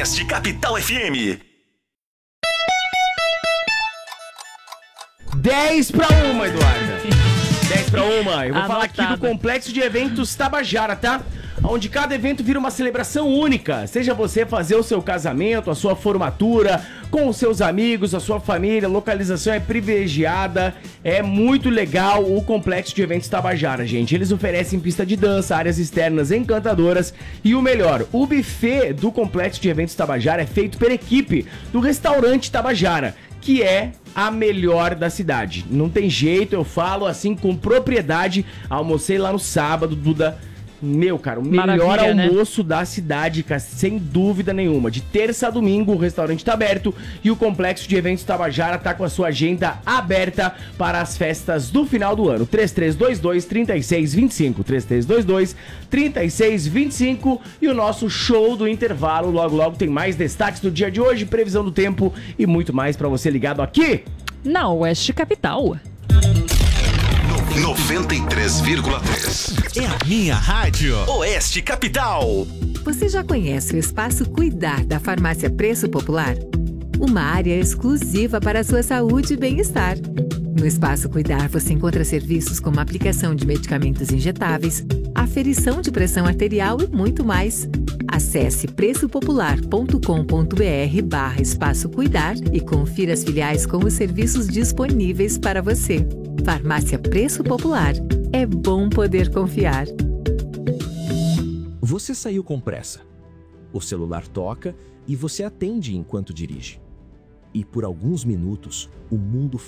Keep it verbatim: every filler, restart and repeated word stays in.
Oeste Capital F M. dez pra uma, Eduarda. dez pra uma. Eu vou Anotada. falar aqui do Complexo de Eventos Tabajara, tá? Onde cada evento vira uma celebração única. Seja você fazer o seu casamento, a sua formatura, com os seus amigos, a sua família, a localização é privilegiada. É muito legal o Complexo de Eventos Tabajara, gente. Eles oferecem pista de dança, áreas externas encantadoras e o melhor, o buffet do Complexo de Eventos Tabajara é feito pela equipe do Restaurante Tabajara, que é a melhor da cidade. Não tem jeito, eu falo assim com propriedade. Almocei lá no sábado, Duda. Meu, cara, o melhor Maravilha, almoço, né, da cidade, cara, sem dúvida nenhuma. De terça a domingo, o restaurante tá aberto e o Complexo de Eventos Tabajara tá com a sua agenda aberta para as festas do final do ano. três três dois dois, três seis dois cinco, três três dois dois, três seis dois cinco e o nosso show do intervalo. Logo, logo tem mais destaques do dia de hoje, previsão do tempo e muito mais pra você ligado aqui na Oeste Capital. noventa e três vírgula três. É a minha rádio. Oeste Capital. Você já conhece o Espaço Cuidar da Farmácia Preço Popular? Uma área exclusiva para a sua saúde e bem-estar. No Espaço Cuidar você encontra serviços como aplicação de medicamentos injetáveis, aferição de pressão arterial e muito mais. Acesse preçopopular.com.br barra Espaço Cuidar e confira as filiais com os serviços disponíveis para você. Farmácia Preço Popular. É bom poder confiar. Você saiu com pressa. O celular toca e você atende enquanto dirige. E por alguns minutos, o mundo